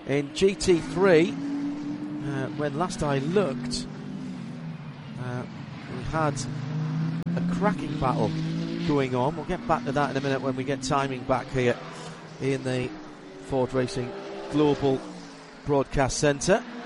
In GT3, when last I looked, we had a cracking battle going on. We'll get back to that in a minute when we get timing back here in the Ford Racing Global Broadcast Centre.